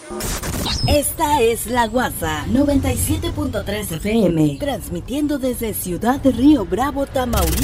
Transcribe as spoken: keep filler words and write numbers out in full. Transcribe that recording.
Esta es La Guasa noventa y siete punto tres F M, transmitiendo desde Ciudad de Río Bravo, Tamaulipas.